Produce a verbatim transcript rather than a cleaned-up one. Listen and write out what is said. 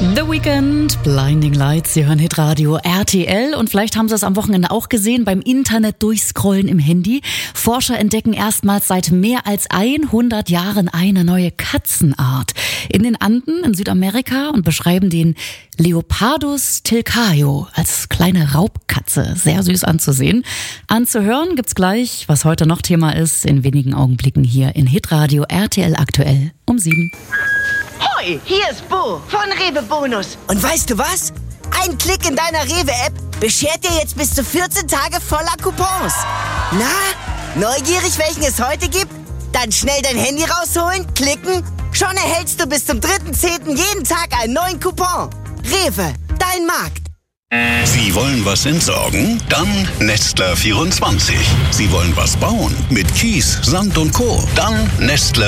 The Weeknd, Blinding Lights, Sie hören Hitradio R T L und vielleicht haben Sie es am Wochenende auch gesehen beim Internet durchscrollen im Handy. Forscher entdecken erstmals seit mehr als hundert Jahren eine neue Katzenart in den Anden in Südamerika und beschreiben den Leopardus tilcaio als kleine Raubkatze. Sehr süß anzusehen. Anzuhören gibt's gleich, was heute noch Thema ist, in wenigen Augenblicken hier in Hitradio R T L aktuell um sieben. Hoi, hier ist Bo von Rewe Bonus. Und weißt du was? Ein Klick in deiner Rewe-App beschert dir jetzt bis zu vierzehn Tage voller Coupons. Na, neugierig, welchen es heute gibt? Dann schnell dein Handy rausholen, klicken. Schon erhältst du bis zum dritten zehnten jeden Tag einen neuen Coupon. Rewe, dein Markt. Sie wollen was entsorgen? Dann Nestler vierundzwanzig. Sie wollen was bauen? Mit Kies, Sand und Co. Dann Nestler